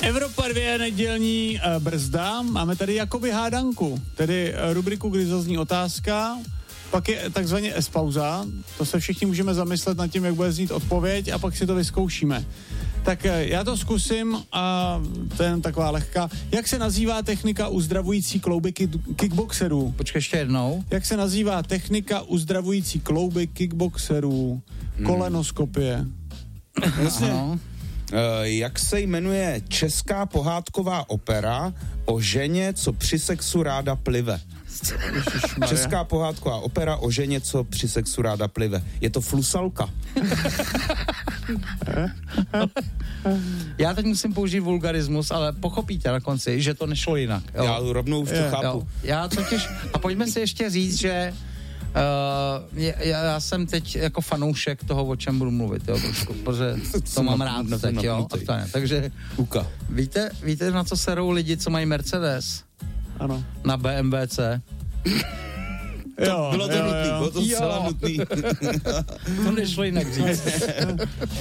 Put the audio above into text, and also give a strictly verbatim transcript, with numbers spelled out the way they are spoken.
Evropa dvě nedělní uh, brzda. Máme tady jakoby hádanku, tedy uh, rubriku, kdy zazní otázka, pak je takzvaně S-pauza, to se všichni můžeme zamyslet nad tím, jak bude znít odpověď a pak si to vyzkoušíme. Tak uh, já to zkusím a to je jen taková lehká. Jak se nazývá technika uzdravující klouby ki- kickboxerů? Počkej ještě jednou. Jak se nazývá technika uzdravující klouby kickboxerů? Hmm. Kolenoskopie. Jasně. Uh, jak se jmenuje česká pohádková opera o ženě, co při sexu ráda plive? Česká pohádková opera o ženě, co při sexu ráda plive. Je to Flusalka. Já teď musím použít vulgarismus, ale pochopíte na konci, že to nešlo jinak. Jo? Já rovnou už to je, chápu. Jo. Já totiž, a pojďme si ještě říct, že Uh, já, já jsem teď jako fanoušek toho, o čem budu mluvit, jo, trošku, protože to mám rád teď, jo, a to ne. Takže Uka. Víte, víte, na co serou lidi, co mají Mercedes? Ano. Na B M W C. Jo, bylo to jo, nutný, jo. bylo to zcela nutný. To nešlo jinak říct.